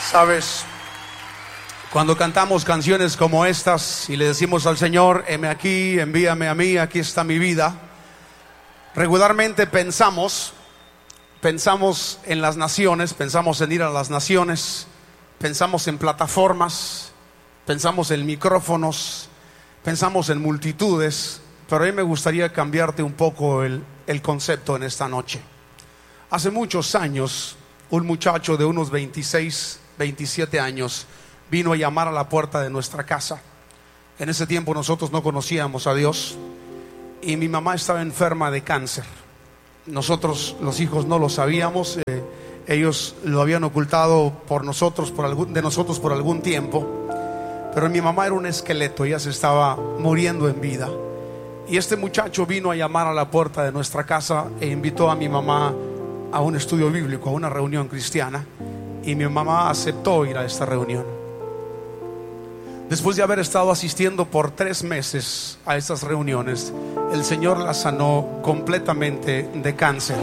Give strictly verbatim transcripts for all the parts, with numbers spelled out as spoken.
Sabes, cuando cantamos canciones como estas y le decimos al Señor, heme aquí, envíame a mí, aquí está mi vida, regularmente pensamos, pensamos en las naciones, pensamos en ir a las naciones, pensamos en plataformas, pensamos en micrófonos, pensamos en multitudes, pero a mí me gustaría cambiarte un poco el, el concepto en esta noche. Hace muchos años, un muchacho de unos veintiséis, veintisiete años vino a llamar a la puerta de nuestra casa. En ese tiempo nosotros no conocíamos a Dios y mi mamá estaba enferma de cáncer. Nosotros los hijos no lo sabíamos, eh, ellos lo habían ocultado por nosotros, por algún, de nosotros por algún tiempo, pero mi mamá era un esqueleto, ella se estaba muriendo en vida. Y este muchacho vino a llamar a la puerta de nuestra casa e invitó a mi mamá a un estudio bíblico, a una reunión cristiana, y mi mamá aceptó ir a esta reunión. Después de haber estado asistiendo por tres meses a estas reuniones, el Señor la sanó completamente de cáncer.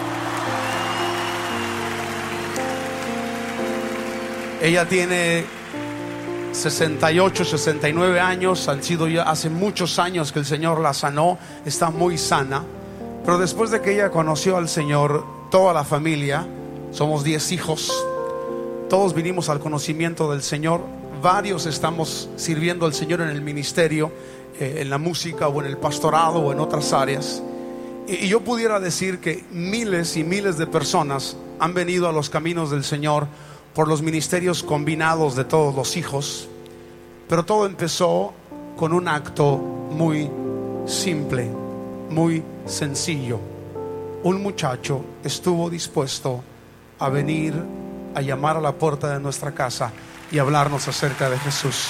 Ella tiene sesenta y ocho, sesenta y nueve años, han sido ya hace muchos años que el Señor la sanó, está muy sana. Pero después de que ella conoció al Señor, toda la familia, somos diez hijos, todos vinimos al conocimiento del Señor. Varios estamos sirviendo al Señor en el ministerio, eh, en la música o en el pastorado o en otras áreas. Y, y yo pudiera decir que miles y miles de personas han venido a los caminos del Señor por los ministerios combinados de todos los hijos. Pero todo empezó con un acto muy simple, muy sencillo. Un muchacho estuvo dispuesto a venir a llamar a la puerta de nuestra casa y hablarnos acerca de Jesús.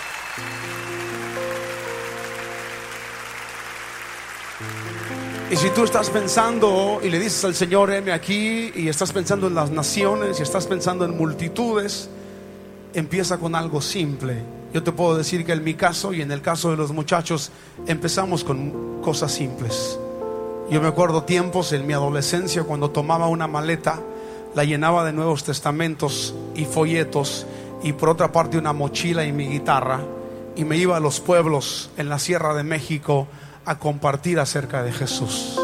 Y si tú estás pensando y le dices al Señor, heme aquí, y estás pensando en las naciones y estás pensando en multitudes, empieza con algo simple. Yo te puedo decir que en mi caso y en el caso de los muchachos empezamos con cosas simples. Yo me acuerdo tiempos en mi adolescencia cuando tomaba una maleta, la llenaba de Nuevos Testamentos y folletos, y por otra parte una mochila y mi guitarra, y me iba a los pueblos en la Sierra de México a compartir acerca de Jesús.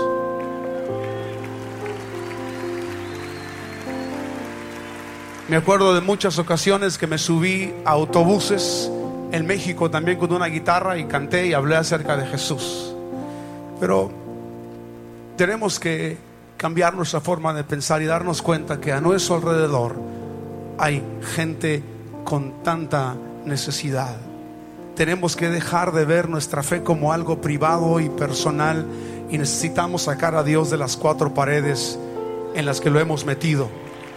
Me acuerdo de muchas ocasiones que me subí a autobuses en México también con una guitarra y canté y hablé acerca de Jesús. Pero tenemos que cambiar nuestra forma de pensar y darnos cuenta que a nuestro alrededor hay gente con tanta necesidad. Tenemos que dejar de ver nuestra fe como algo privado y personal, y necesitamos sacar a Dios de las cuatro paredes en las que lo hemos metido.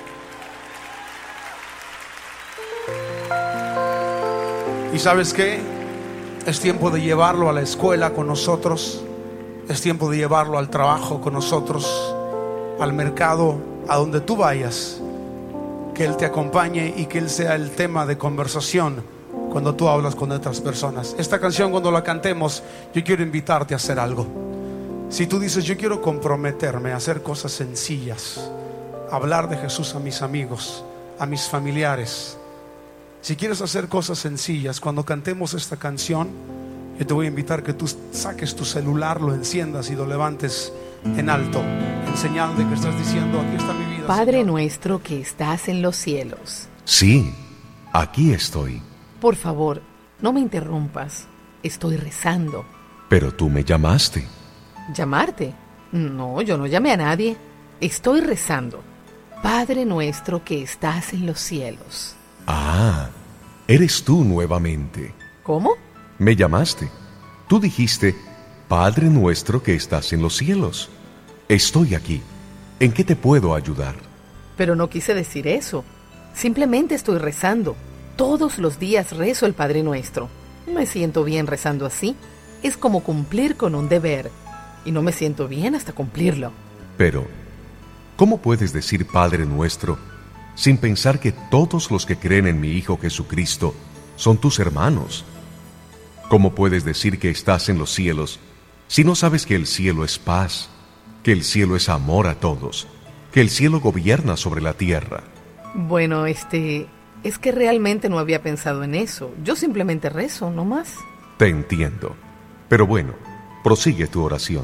¿Y sabes qué? Es tiempo de llevarlo a la escuela con nosotros, es tiempo de llevarlo al trabajo con nosotros, al mercado, a donde tú vayas. Que Él te acompañe y que Él sea el tema de conversación cuando tú hablas con otras personas. Esta canción, cuando la cantemos, yo quiero invitarte a hacer algo. Si tú dices, yo quiero comprometerme a hacer cosas sencillas, hablar de Jesús a mis amigos, a mis familiares. Si quieres hacer cosas sencillas, cuando cantemos esta canción, yo te voy a invitar que tú saques tu celular, lo enciendas y lo levantes en alto, en señal de que estás diciendo, aquí está mi vida. Padre Señor nuestro que estás en los cielos. Sí, aquí estoy. Por favor, no me interrumpas. Estoy rezando. Pero tú me llamaste. ¿Llamarte? No, yo no llamé a nadie. Estoy rezando. Padre nuestro que estás en los cielos. Ah, eres tú nuevamente. ¿Cómo? Me llamaste. Tú dijiste, Padre nuestro que estás en los cielos. Estoy aquí. ¿En qué te puedo ayudar? Pero no quise decir eso. Simplemente estoy rezando. Todos los días rezo el Padre Nuestro. Me siento bien rezando así. Es como cumplir con un deber. Y no me siento bien hasta cumplirlo. Pero, ¿cómo puedes decir Padre Nuestro sin pensar que todos los que creen en mi Hijo Jesucristo son tus hermanos? ¿Cómo puedes decir que estás en los cielos si no sabes que el cielo es paz, que el cielo es amor a todos, que el cielo gobierna sobre la tierra? Bueno, este... Es que realmente no había pensado en eso. Yo simplemente rezo, no más. Te entiendo. Pero bueno, prosigue tu oración.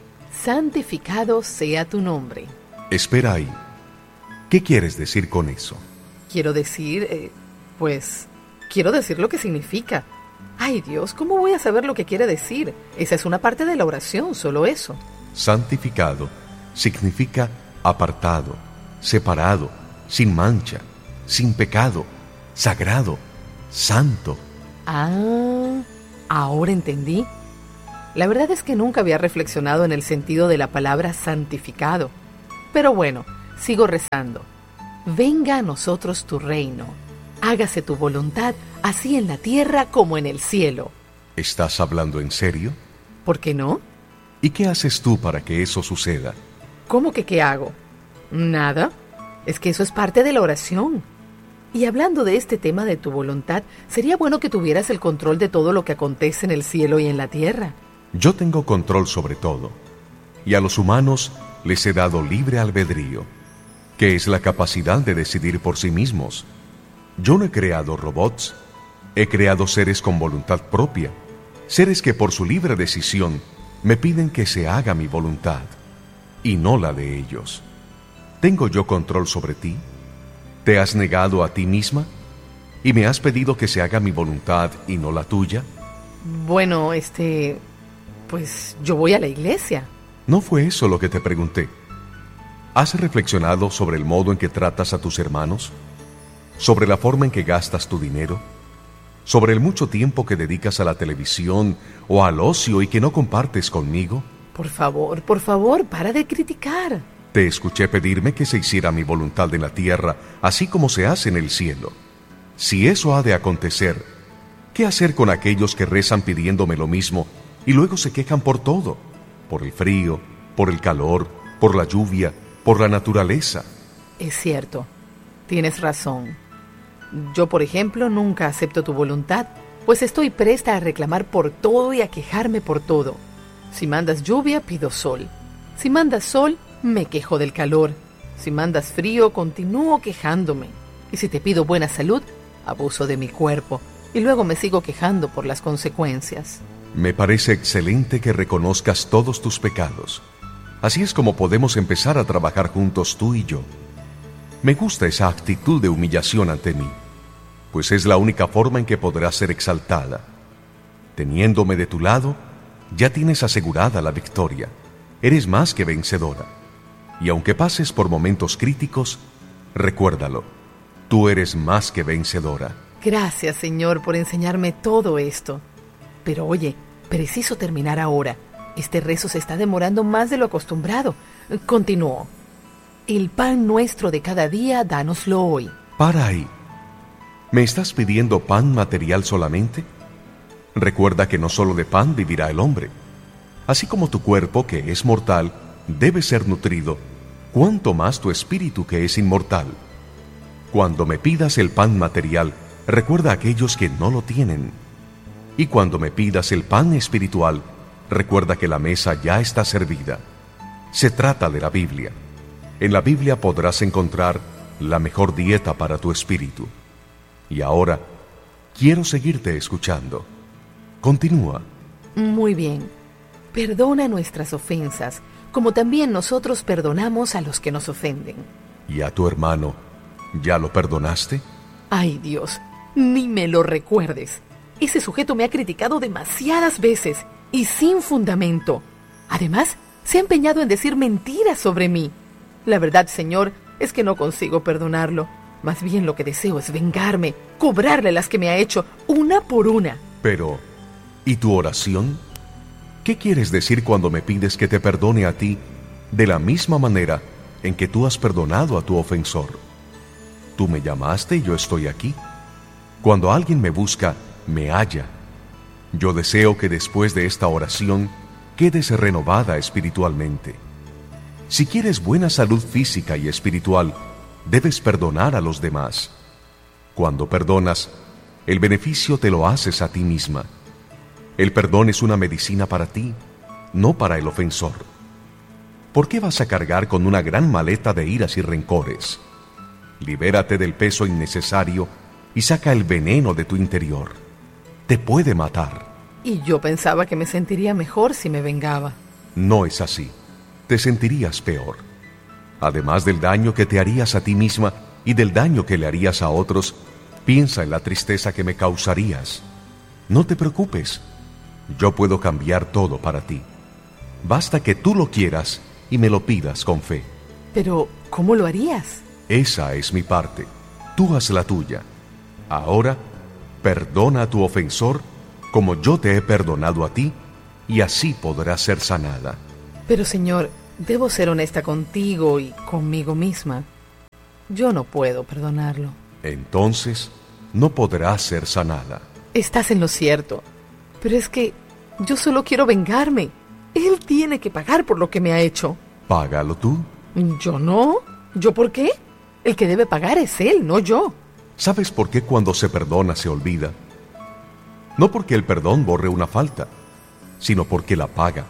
Santificado sea tu nombre. Espera ahí. ¿Qué quieres decir con eso? Quiero decir, eh, pues, quiero decir lo que significa. Ay, Dios, ¿cómo voy a saber lo que quiere decir? Esa es una parte de la oración, solo eso. Santificado significa apartado, separado, sin mancha, sin pecado, sagrado, santo. Ah, ahora entendí. La verdad es que nunca había reflexionado en el sentido de la palabra santificado. Pero bueno, sigo rezando. Venga a nosotros tu reino. Hágase tu voluntad, así en la tierra como en el cielo. ¿Estás hablando en serio? ¿Por qué no? ¿Y qué haces tú para que eso suceda? ¿Cómo que qué hago? Nada. Es que eso es parte de la oración. Y hablando de este tema de tu voluntad, sería bueno que tuvieras el control de todo lo que acontece en el cielo y en la tierra. Yo tengo control sobre todo. Y a los humanos les he dado libre albedrío, que es la capacidad de decidir por sí mismos. Yo no he creado robots. He creado seres con voluntad propia. Seres que por su libre decisión me piden que se haga mi voluntad y no la de ellos. ¿Tengo yo control sobre ti? ¿Te has negado a ti misma? ¿Y me has pedido que se haga mi voluntad y no la tuya? Bueno, este... pues yo voy a la iglesia. No fue eso lo que te pregunté. ¿Has reflexionado sobre el modo en que tratas a tus hermanos? ¿Sobre la forma en que gastas tu dinero? ¿Sobre el mucho tiempo que dedicas a la televisión o al ocio y que no compartes conmigo? Por favor, por favor, para de criticar. Te escuché pedirme que se hiciera mi voluntad en la tierra, así como se hace en el cielo. Si eso ha de acontecer, ¿qué hacer con aquellos que rezan pidiéndome lo mismo y luego se quejan por todo? Por el frío, por el calor, por la lluvia, por la naturaleza. Es cierto, tienes razón. Yo, por ejemplo, nunca acepto tu voluntad, pues estoy presta a reclamar por todo y a quejarme por todo. Si mandas lluvia, pido sol. Si mandas sol, me quejo del calor. Si mandas frío, continúo quejándome. Y si te pido buena salud, abuso de mi cuerpo. Y luego me sigo quejando por las consecuencias. Me parece excelente que reconozcas todos tus pecados. Así es como podemos empezar a trabajar juntos tú y yo. Me gusta esa actitud de humillación ante mí, pues es la única forma en que podrás ser exaltada. Teniéndome de tu lado, ya tienes asegurada la victoria. Eres más que vencedora. Y aunque pases por momentos críticos, recuérdalo, tú eres más que vencedora. Gracias, Señor, por enseñarme todo esto. Pero oye, preciso terminar ahora. Este rezo se está demorando más de lo acostumbrado. Continúo. El pan nuestro de cada día, dánoslo hoy. Para ahí. ¿Me estás pidiendo pan material solamente? Recuerda que no solo de pan vivirá el hombre. Así como tu cuerpo, que es mortal, debe ser nutrido, cuánto más tu espíritu, que es inmortal. Cuando me pidas el pan material, recuerda a aquellos que no lo tienen. Y cuando me pidas el pan espiritual, recuerda que la mesa ya está servida. Se trata de la Biblia. En la Biblia podrás encontrar la mejor dieta para tu espíritu. Y ahora, quiero seguirte escuchando. Continúa. Muy bien. Perdona nuestras ofensas, como también nosotros perdonamos a los que nos ofenden. ¿Y a tu hermano, ya lo perdonaste? Ay, Dios, ni me lo recuerdes. Ese sujeto me ha criticado demasiadas veces y sin fundamento. Además, se ha empeñado en decir mentiras sobre mí. La verdad, Señor, es que no consigo perdonarlo. Más bien lo que deseo es vengarme, cobrarle las que me ha hecho, una por una. Pero, ¿y tu oración? ¿Qué quieres decir cuando me pides que te perdone a ti de la misma manera en que tú has perdonado a tu ofensor? Tú me llamaste y yo estoy aquí. Cuando alguien me busca, me halla. Yo deseo que después de esta oración quedes renovada espiritualmente. Si quieres buena salud física y espiritual, debes perdonar a los demás. Cuando perdonas, el beneficio te lo haces a ti misma. El perdón es una medicina para ti, no para el ofensor. ¿Por qué vas a cargar con una gran maleta de iras y rencores? Libérate del peso innecesario y saca el veneno de tu interior. Te puede matar. Y yo pensaba que me sentiría mejor si me vengaba. No es así. Te sentirías peor. Además del daño que te harías a ti misma y del daño que le harías a otros, piensa en la tristeza que me causarías. No te preocupes. Yo puedo cambiar todo para ti. Basta que tú lo quieras y me lo pidas con fe. Pero, ¿cómo lo harías? Esa es mi parte. Tú haz la tuya. Ahora, perdona a tu ofensor como yo te he perdonado a ti, y así podrás ser sanada. Pero, Señor, debo ser honesta contigo y conmigo misma. Yo no puedo perdonarlo. Entonces, no podrás ser sanada. Estás en lo cierto. Pero es que yo solo quiero vengarme. Él tiene que pagar por lo que me ha hecho. Págalo tú. ¿Yo no? ¿Yo por qué? El que debe pagar es él, no yo. ¿Sabes por qué cuando se perdona se olvida? No porque el perdón borre una falta, sino porque la paga.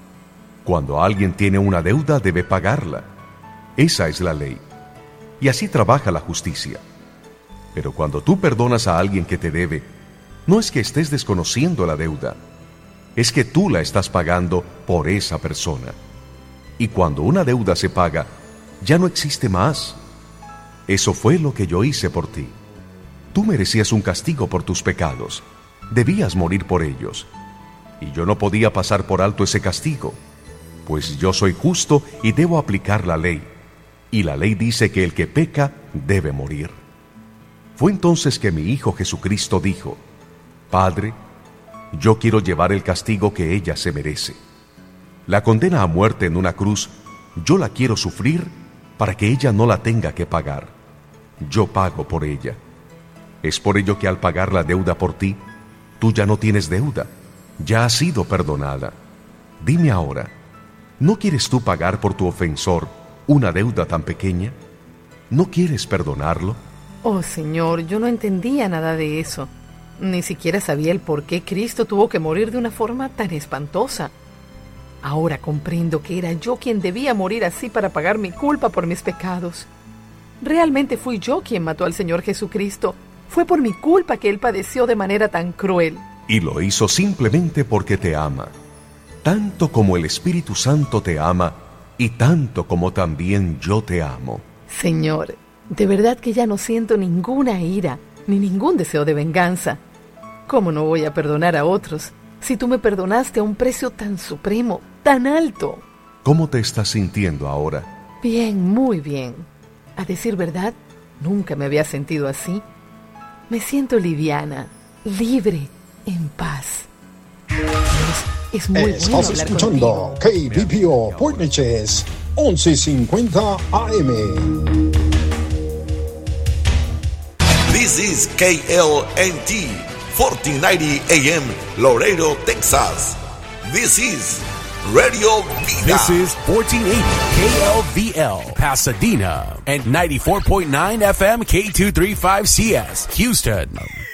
Cuando alguien tiene una deuda, debe pagarla. Esa es la ley. Y así trabaja la justicia. Pero cuando tú perdonas a alguien que te debe, no es que estés desconociendo la deuda, es que tú la estás pagando por esa persona. Y cuando una deuda se paga, ya no existe más. Eso fue lo que yo hice por ti. Tú merecías un castigo por tus pecados. Debías morir por ellos. Y yo no podía pasar por alto ese castigo, pues yo soy justo y debo aplicar la ley. Y la ley dice que el que peca debe morir. Fue entonces que mi Hijo Jesucristo dijo: Padre, yo quiero llevar el castigo que ella se merece. La condena a muerte en una cruz, yo la quiero sufrir para que ella no la tenga que pagar. Yo pago por ella. Es por ello que al pagar la deuda por ti, tú ya no tienes deuda, ya has sido perdonada. Dime ahora, ¿no quieres tú pagar por tu ofensor una deuda tan pequeña? ¿No quieres perdonarlo? Oh, Señor, yo no entendía nada de eso. Ni siquiera sabía el por qué Cristo tuvo que morir de una forma tan espantosa. Ahora comprendo que era yo quien debía morir así para pagar mi culpa por mis pecados. Realmente fui yo quien mató al Señor Jesucristo. Fue por mi culpa que Él padeció de manera tan cruel. Y lo hizo simplemente porque te ama, tanto como el Espíritu Santo te ama y tanto como también yo te amo. Señor, de verdad que ya no siento ninguna ira, ni ningún deseo de venganza. ¿Cómo no voy a perdonar a otros si tú me perdonaste a un precio tan supremo, tan alto? ¿Cómo te estás sintiendo ahora? Bien, muy bien. A decir verdad, nunca me había sentido así. Me siento liviana, libre, en paz. Es, es muy Estás bueno hablar escuchando K B P O Port Neches once cincuenta A M. This is K L N T fourteen ninety A M Laredo, Texas. This is Radio Vida. This is fourteen eighty K L V L Pasadena and ninety-four point nine F M K two thirty-five C S Houston.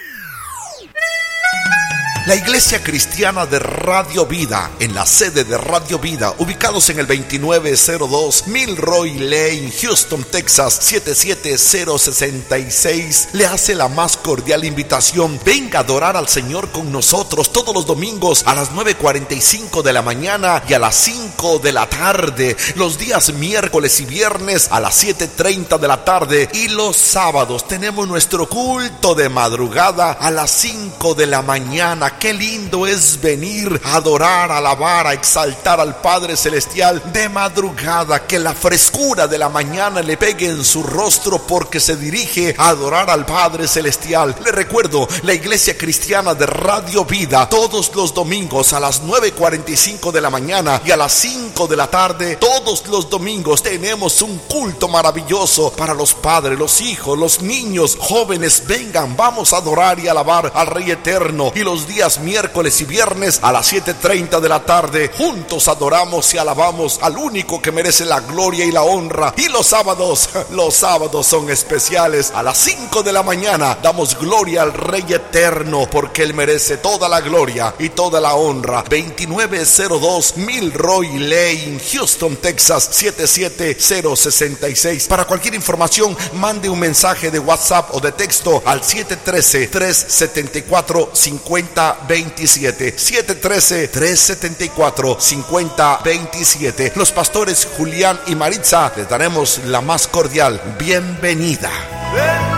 La Iglesia Cristiana de Radio Vida, en la sede de Radio Vida, ubicados en el veintinueve cero dos Milroy Lane, Houston, Texas, siete siete cero seis seis, le hace la más cordial invitación. Venga a adorar al Señor con nosotros todos los domingos a las nueve cuarenta y cinco de la mañana y a las cinco de la tarde, los días miércoles y viernes a las siete treinta de la tarde, y los sábados tenemos nuestro culto de madrugada a las cinco de la mañana. Qué lindo es venir a adorar, a alabar, a exaltar al Padre Celestial de madrugada. Que la frescura de la mañana le pegue en su rostro porque se dirige a adorar al Padre Celestial. Le recuerdo, la Iglesia Cristiana de Radio Vida, todos los domingos a las nueve cuarenta y cinco de la mañana y a las cinco de la tarde, todos los domingos tenemos un culto maravilloso para los padres, los hijos, los niños, jóvenes. Vengan, vamos a adorar y alabar al Rey Eterno. Y los días días miércoles y viernes a las siete y media de la tarde. Juntos adoramos y alabamos al único que merece la gloria y la honra. Y los sábados, los sábados son especiales. A las cinco de la mañana damos gloria al Rey Eterno, porque Él merece toda la gloria y toda la honra. veintinueve cero dos Milroy Lane, Houston, Texas, siete siete cero seis seis. Para cualquier información, mande un mensaje de WhatsApp o de texto al siete uno tres, tres siete cuatro, cinco cero dos siete. siete uno tres, tres siete cuatro, cinco cero dos siete. Los pastores Julián y Maritza les daremos la más cordial bienvenida.